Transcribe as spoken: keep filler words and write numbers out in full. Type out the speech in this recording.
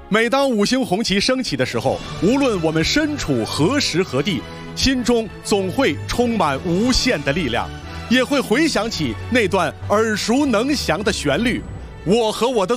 每当五星红旗升起的时候，无论我们身处何时何地，心中总会充满无限的力量，也会回想起那段耳熟能详的旋律。我和我的